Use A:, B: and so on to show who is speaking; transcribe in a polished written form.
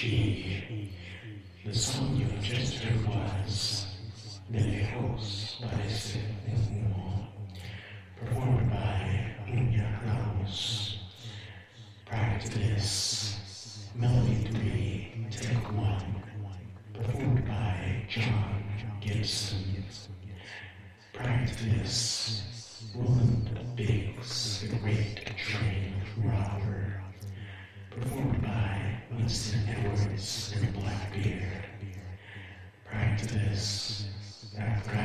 A: She. The song you just heard was De Lejos Parece un Humo, performed by Uña Ramos. Prior to this, Melody 3, Take 1, performed by John Gibson. Prior to this, Roland Biggs, The Great Train Robber, performed by Winston Edwards and Blackbeard. Prior to this, After